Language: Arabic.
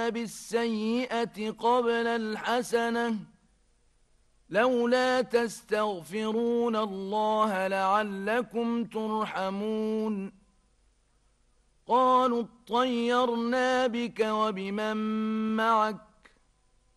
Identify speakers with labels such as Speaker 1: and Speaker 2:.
Speaker 1: بالسيئة قبل الحسنة لولا تستغفرون الله لعلكم ترحمون قالوا اطيرنا بك وبمن معك